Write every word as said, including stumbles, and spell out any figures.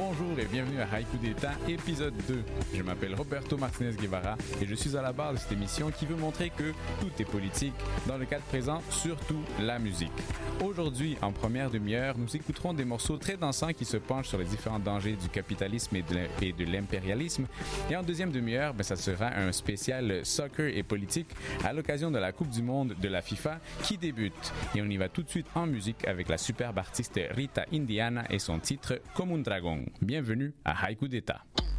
Bonjour et bienvenue à Haïku d'État, épisode deux. Je m'appelle Roberto Martinez Guevara et je suis à la barre de cette émission qui veut montrer que tout est politique, dans le cadre présent, surtout la musique. Aujourd'hui, en première demi-heure, nous écouterons des morceaux très dansants qui se penchent sur les différents dangers du capitalisme et de, et de l'impérialisme. Et en deuxième demi-heure, ben, ça sera un spécial soccer et politique à l'occasion de la Coupe du Monde de la FIFA qui débute. Et on y va tout de suite en musique avec la superbe artiste Rita Indiana et son titre Comme un dragon. Bienvenue à Haïku d'État.